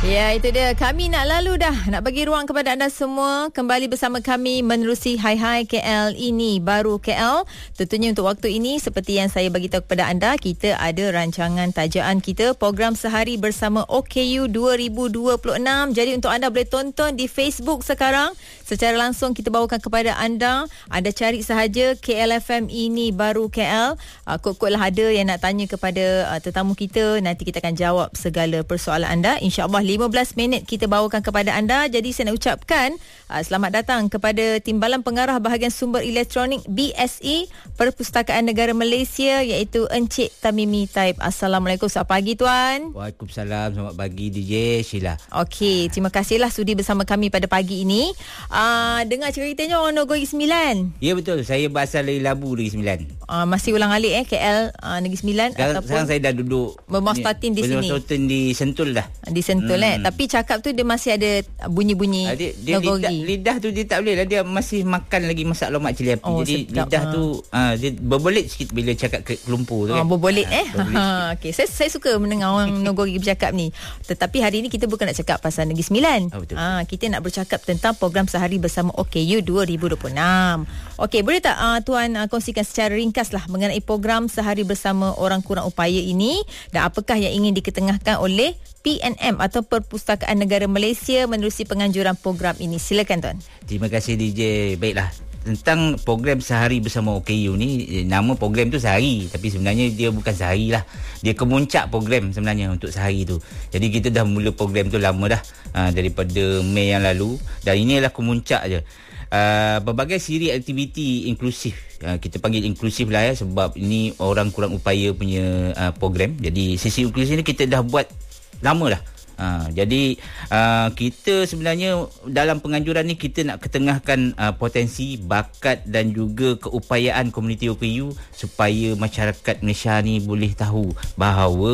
Ya, itu dia. Kami nak lalu dah. Nak bagi ruang kepada anda semua. Kembali bersama kami menerusi Hai KL. Ini baru KL. Tentunya untuk waktu ini, seperti yang saya bagi tahu kepada anda, kita ada rancangan tajaan kita, program Sehari Bersama OKU 2026. Jadi untuk anda boleh tonton di Facebook sekarang. Secara langsung kita bawakan kepada anda. Anda cari sahaja KLFM Ini Baru KL. Kod-kod lah ada yang nak tanya kepada tetamu kita. Nanti kita akan jawab segala persoalan anda. InsyaAllah 15 minit kita bawakan kepada anda. Jadi saya nak ucapkan selamat datang kepada Timbalan Pengarah Bahagian Sumber Elektronik BSE Perpustakaan Negara Malaysia, iaitu Encik Tamimi Taib. Assalamualaikum, selamat pagi tuan. Waalaikumsalam, selamat pagi DJ Sheila. Okey, terima kasihlah sudi bersama kami pada pagi ini. Dengar ceritanya orang Negeri Sembilan. Ya betul, saya berasal dari Labu, Negeri Sembilan. Masih ulang alik KL Negeri Sembilan. Sekarang saya dah duduk bermustatin di sini. Bermustatin di Sentul dah. Di Sentul tapi cakap tu dia masih ada bunyi-bunyi dia lidah tu dia tak boleh lah, dia masih makan lagi masak lomak cili api. Jadi sedap. Lidah tu dia berbelit sikit bila cakap ke lumpur tu kan. Berbelit okey, saya suka mendengar orang Nogori bercakap ni. Tetapi hari ni kita bukan nak cakap pasal Negeri Sembilan. Kita nak bercakap tentang program Sehari Bersama OKU 2026. Okey, boleh tak tuan kongsikan secara ringkas lah mengenai program Sehari Bersama Orang Kurang Upaya ini, dan apakah yang ingin diketengahkan oleh PNM atau Perpustakaan Negara Malaysia menerusi penganjuran program ini? Silakan tuan. Terima kasih DJ. Baiklah, tentang program Sehari Bersama OKU ni, nama program tu Sehari, tapi sebenarnya dia bukan sehari lah. Dia kemuncak program sebenarnya untuk sehari tu. Jadi kita dah mula program tu lama dah, daripada Mei yang lalu, dan ini adalah kemuncak je. Berbagai siri aktiviti inklusif, kita panggil inklusif lah sebab ini orang kurang upaya punya program. Jadi sisi inklusif ni kita dah buat lama dah. Jadi kita sebenarnya dalam penganjuran ni kita nak ketengahkan potensi, bakat dan juga keupayaan komuniti OKU supaya masyarakat Malaysia ni boleh tahu bahawa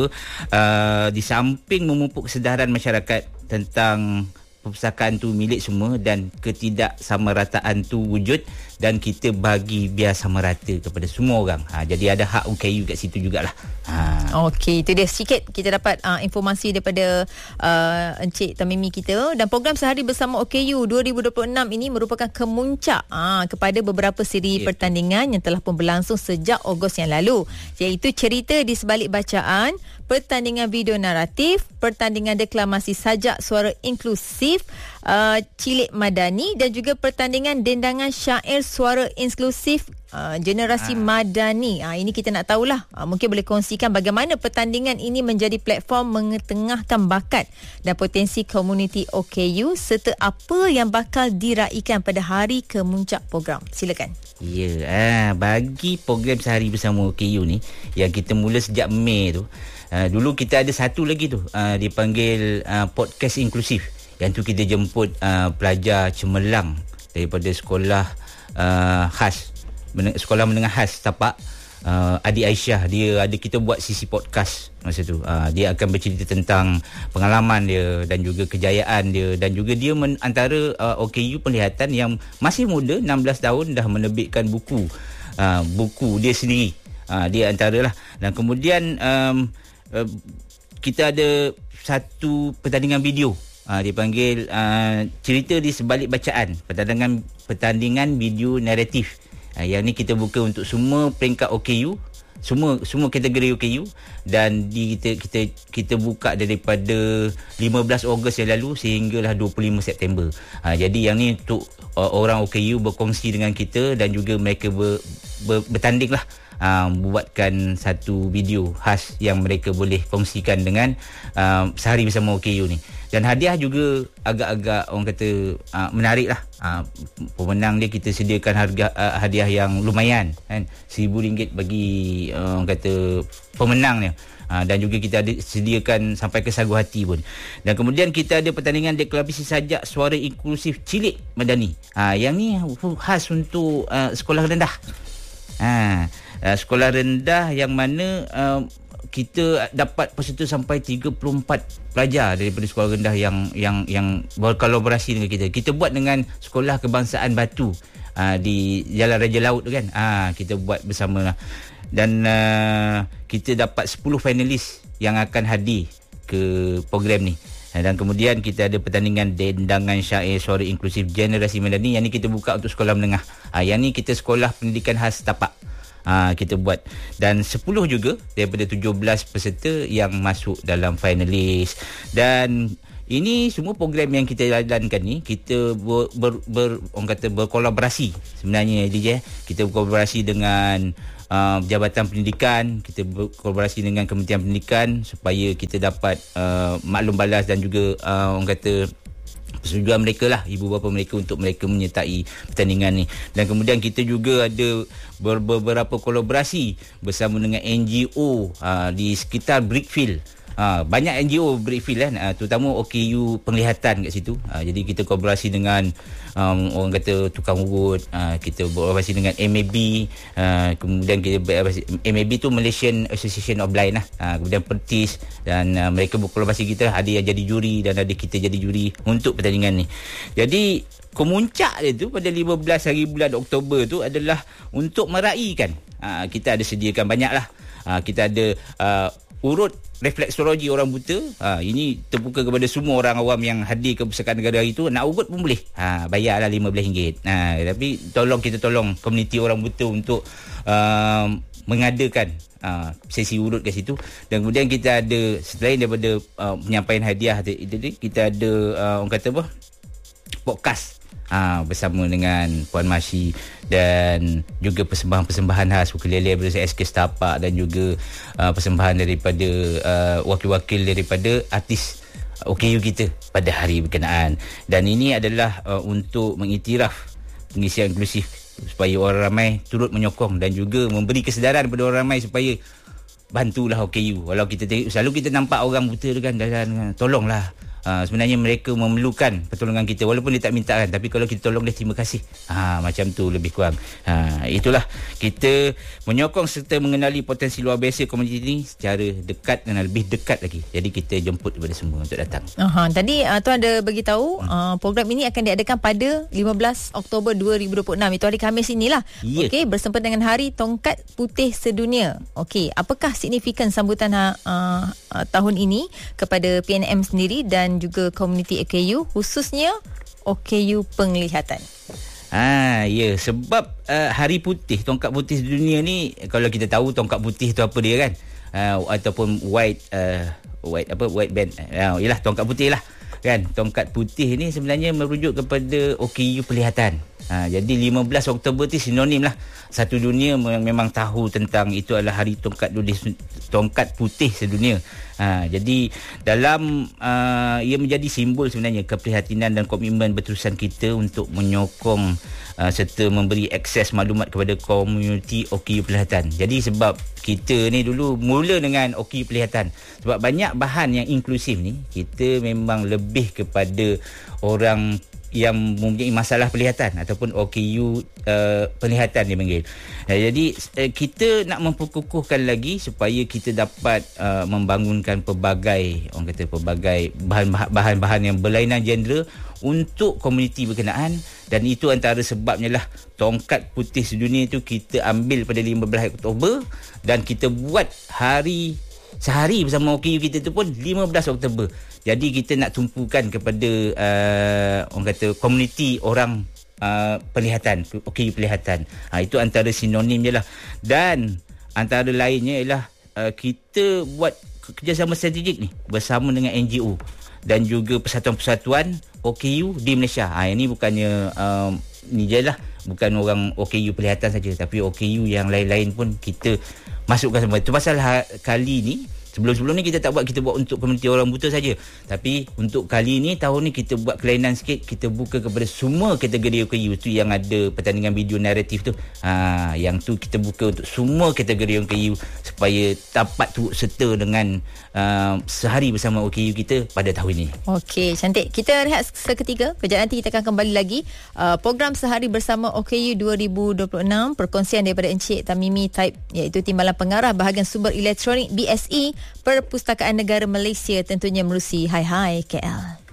di samping memupuk kesedaran masyarakat tentang perpustakaan tu milik semua dan ketidaksamarataan tu wujud, dan kita bagi biar sama rata kepada semua orang. Jadi ada hak OKU kat situ jugalah. Okey, itu dia sikit kita dapat informasi daripada Encik Tamimi kita. Dan program Sehari Bersama OKU 2026 ini merupakan kemuncak kepada beberapa siri pertandingan yang telah pun berlangsung sejak Ogos yang lalu, iaitu cerita di sebalik bacaan, pertandingan video naratif, pertandingan deklamasi sajak suara inklusif, cilik madani, dan juga pertandingan dendangan syair suara inklusif generasi madani. Ini kita nak tahulah. Mungkin boleh kongsikan bagaimana pertandingan ini menjadi platform mengetengahkan bakat dan potensi komuniti OKU, serta apa yang bakal diraikan pada hari kemuncak program. Silakan. Ya, bagi program Sehari Bersama OKU ni yang kita mula sejak Mei tu, dulu kita ada satu lagi tu, dipanggil podcast inklusif. Yang tu kita jemput pelajar cemerlang daripada sekolah khas, sekolah menengah khas Tapak. Adik Aisyah, dia ada, kita buat sisi podcast masa tu. Dia akan bercerita tentang pengalaman dia dan juga kejayaan dia, dan juga dia antara OKU penglihatan yang masih muda, 16 tahun dah menerbitkan buku dia sendiri. Dia antaralah. Dan kemudian kita ada satu pertandingan video, dipanggil cerita di sebalik bacaan, pertandingan video naratif. Yang ni kita buka untuk semua peringkat OKU, semua kategori OKU, dan kita buka daripada 15 Ogos yang lalu sehinggalah 25 September. Jadi yang ni untuk orang OKU berkongsi dengan kita, dan juga mereka bertanding lah, buatkan satu video khas yang mereka boleh kongsikan dengan Sehari Bersama OKU ni. Dan hadiah juga agak-agak orang kata menarik lah. Pemenang dia kita sediakan hadiah yang lumayan kan, RM1,000 bagi orang kata pemenang dia. Dan juga kita ada sediakan sampai ke sagu hati pun. Dan kemudian kita ada pertandingan deklamasi sajak suara inklusif cilik madani. Yang ni khas untuk sekolah rendah. Sekolah rendah yang mana kita dapat peserta sampai 34 pelajar daripada sekolah rendah yang berkolaborasi dengan kita. Kita buat dengan Sekolah Kebangsaan Batu di Jalan Raja Laut tu kan. Kita buat bersama lah. Dan kita dapat 10 finalis yang akan hadir ke program ni. Dan kemudian kita ada pertandingan dendangan syair suara inklusif generasi Melani. Yang ni kita buka untuk sekolah menengah. Yang ni kita sekolah pendidikan khas tapak. Kita buat. Dan 10 juga daripada 17 peserta yang masuk dalam finalis. Dan ini semua program yang kita jalankan ni, kita orang kata berkolaborasi sebenarnya DJ. Kita berkolaborasi dengan Jabatan Pendidikan, kita berkolaborasi dengan Kementerian Pendidikan supaya kita dapat maklum balas dan juga orang kata persetujuan mereka lah, ibu bapa mereka untuk mereka menyertai pertandingan ni. Dan kemudian kita juga ada beberapa kolaborasi bersama dengan NGO di sekitar Brickfield. Banyak NGO Brickfield kan, terutama OKU penglihatan kat situ. Jadi kita kolaborasi dengan orang kata tukang urut, kita kolaborasi dengan MAB, kemudian kita MAB tu Malaysian Association of Blind lah, kemudian Pertis, dan mereka berkolaborasi kita, ada yang jadi juri dan ada kita jadi juri untuk pertandingan ni. Jadi kemuncak dia tu pada 15 hari bulan Oktober tu adalah untuk meraihkan, kita ada sediakan banyak lah. Kita ada urut refleksologi orang buta. Ini terbuka kepada semua orang awam yang hadir ke Pusaka Negara hari tu. Nak urut pun boleh. Bayarlah RM15. Tapi kita tolong komuniti orang buta untuk mengadakan sesi urut kat situ. Dan kemudian kita ada, selain daripada penyampaian hadiah tadi, kita ada orang kata apa, podcast bersama dengan Puan Masyi, dan juga persembahan-persembahan khas ukulele daripada SK Setapak, dan juga persembahan daripada wakil-wakil daripada artis OKU kita pada hari berkenaan. Dan ini adalah untuk mengiktiraf pengisian inklusif supaya orang ramai turut menyokong dan juga memberi kesedaran kepada orang ramai supaya bantulah OKU. Walau kita selalu kita nampak orang buta tu kan, dan tolonglah. Sebenarnya mereka memerlukan pertolongan kita, walaupun dia tak minta kan, tapi kalau kita tolong dia, terima kasih. Macam tu lebih kurang. Itulah, kita menyokong serta mengenali potensi luar biasa komuniti ini secara dekat dan lebih dekat lagi. Jadi kita jemput kepada semua untuk datang. Tadi Tuan ada beritahu program ini akan diadakan pada 15 Oktober 2026. Itu hari Khamis inilah. Yeah. Okey, bersempena dengan Hari Tongkat Putih Sedunia. Okey, apakah signifikan sambutan tahun ini kepada PNM sendiri dan juga komuniti OKU, khususnya OKU penglihatan? Ya, sebab Hari Putih, Tongkat Putih Dunia ni, kalau kita tahu tongkat putih tu apa dia kan, ataupun white band, yalah tongkat putih lah kan. Tongkat putih ni sebenarnya merujuk kepada OKU penglihatan. Jadi 15 Oktober tu sinonim lah. Satu dunia memang tahu tentang itu adalah Hari Tongkat Putih Sedunia. Jadi dalam ia menjadi simbol sebenarnya keprihatinan dan komitmen berterusan kita untuk menyokong serta memberi akses maklumat kepada komuniti OKU penglihatan. Jadi sebab kita ni dulu mula dengan OKU penglihatan, sebab banyak bahan yang inklusif ni, kita memang lebih kepada orang yang mempunyai masalah penglihatan ataupun OKU penglihatan dipanggil. Jadi kita nak memperkukuhkan lagi supaya kita dapat membangunkan pelbagai bahan-bahan yang berlainan genre untuk komuniti berkenaan. Dan itu antara sebabnya lah Tongkat Putih Sedunia itu kita ambil pada 15 Oktober dan kita buat sehari bersama OKU kita tu pun 15 Oktober. Jadi kita nak tumpukan kepada orang kata komuniti orang penglihatan, OKU penglihatan. Itu antara sinonim je lah. Dan antara lainnya ialah kita buat kerjasama strategik ni bersama dengan NGO dan juga persatuan-persatuan OKU di Malaysia. Ini bukannya ni je lah, bukan orang OKU penglihatan saja, tapi OKU yang lain-lain pun kita masukkan semua. Itu pasal kali ni, sebelum-sebelum ni kita buat untuk komuniti orang buta saja. Tapi untuk kali ni, tahun ni kita buat kelainan sikit. Kita buka kepada semua kategori OKU tu yang ada pertandingan video naratif tu. Yang tu kita buka untuk semua kategori OKU supaya dapat turut serta dengan sehari bersama OKU kita pada tahun ini. Okey, cantik. Kita rehat seketika. Kejap nanti kita akan kembali lagi. Program Sehari Bersama OKU 2026, perkongsian daripada Encik Tamimi Taib, iaitu Timbalan Pengarah Bahagian Sumber Elektronik BSE Perpustakaan Negara Malaysia, tentunya menerusi Hai Hai KL.